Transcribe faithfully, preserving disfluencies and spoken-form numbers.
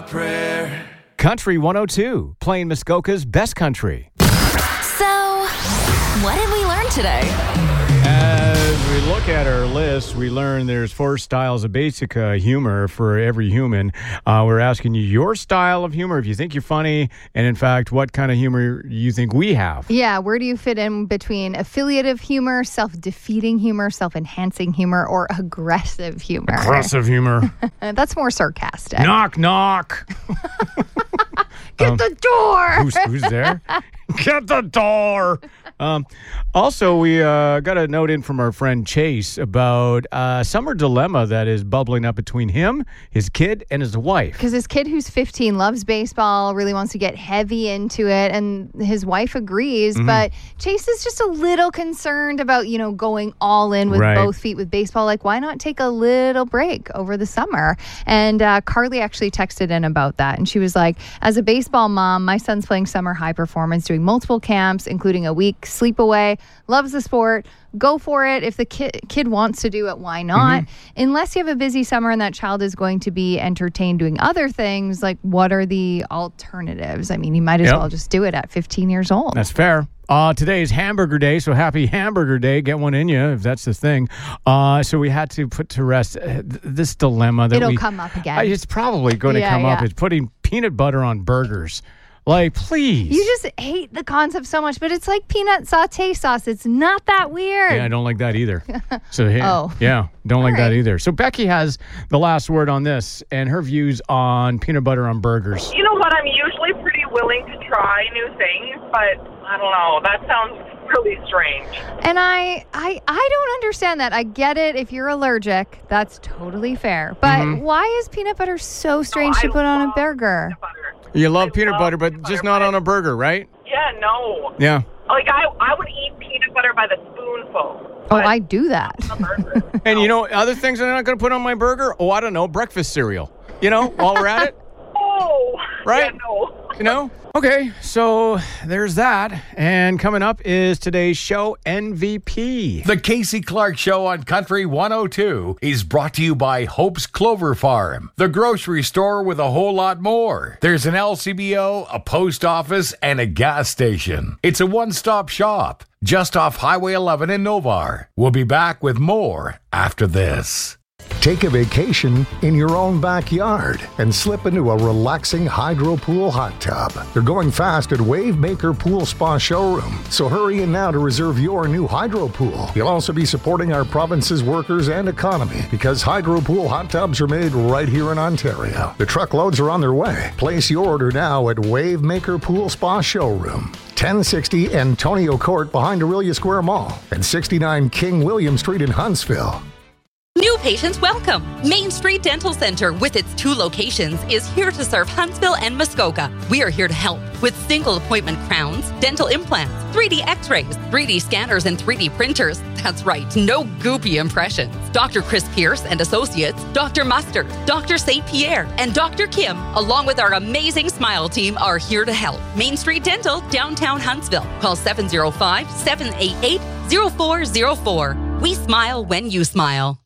prayer. Country one oh two, playing Muskoka's best country. So, what did we learn today? As we look at our list, we learn there's four styles of basic uh, humor for every human. Uh, we're asking you your style of humor, if you think you're funny, and in fact, what kind of humor you think we have. Yeah, where do you fit in between affiliative humor, self-defeating humor, self-enhancing humor, or aggressive humor? Aggressive humor. That's more sarcastic. Knock, knock. Get um, the door! Who's, who's there? Get the door! Um, also, we uh, got a note in from our friend Chase about a summer dilemma that is bubbling up between him, his kid, and his wife. Because his kid, who's fifteen, loves baseball, really wants to get heavy into it, and his wife agrees. Mm-hmm. But Chase is just a little concerned about, you know, going all in with right. both feet with baseball. Like, why not take a little break over the summer? And uh, Carly actually texted in about that, and she was like, as a baseball mom, my son's playing summer high performance, doing multiple camps, including a week sleepaway, loves the sport. Go for it. If the kid kid wants to do it, why not? Mm-hmm. Unless you have a busy summer and that child is going to be entertained doing other things, like what are the alternatives? I mean, you might as yep. well just do it at fifteen years old. That's fair. Uh, today is Hamburger Day, so happy Hamburger Day. Get one in you, if that's the thing. Uh, so we had to put to rest uh, th- this dilemma. That It'll we, come up again. Uh, it's probably going to yeah, come yeah. up. It's putting peanut butter on burgers. Like, please. You just hate the concept so much, but it's like peanut sauté sauce. It's not that weird. Yeah, I don't like that either. So yeah, oh. yeah don't like right. that either. So Becky has the last word on this and her views on peanut butter on burgers. You know what? I'm usually pretty willing to try new things, but I don't know. That sounds really strange. And I, I, I don't understand that. I get it. If you're allergic, that's totally fair. But mm-hmm. why is peanut butter so strange no, to put on a burger? You love I peanut love butter, but peanut just butter, not on a burger, right? Yeah, no. Yeah. Like, I, I would eat peanut butter by the spoonful. Oh, I do that. And you know, other things I'm not going to put on my burger? Oh, I don't know, breakfast cereal. You know, while we're at it? Oh. Right? Yeah, no. You know? Okay, so there's that. And coming up is today's show M V P. The Casey Clark Show on Country one oh two is brought to you by Hope's Clover Farm, the grocery store with a whole lot more. There's an L C B O, a post office, and a gas station. It's a one-stop shop just off Highway eleven in Novar. We'll be back with more after this. Take a vacation in your own backyard and slip into a relaxing hydro pool hot tub. They're going fast at Wavemaker Pool Spa Showroom, so hurry in now to reserve your new hydro pool. You'll also be supporting our province's workers and economy because hydro pool hot tubs are made right here in Ontario. The truckloads are on their way. Place your order now at Wavemaker Pool Spa Showroom, ten sixty Antonio Court behind Aurelia Square Mall and sixty-nine King William Street in Huntsville. New patients welcome. Main Street Dental Center, with its two locations, is here to serve Huntsville and Muskoka. We are here to help with single appointment crowns, dental implants, three D x-rays, three D scanners, and three D printers. That's right, no goopy impressions. Doctor Chris Pierce and Associates, Doctor Mustard, Doctor Saint Pierre, and Doctor Kim, along with our amazing Smile team, are here to help. Main Street Dental, downtown Huntsville. Call seven oh five, seven eight eight, oh four oh four. We smile when you smile.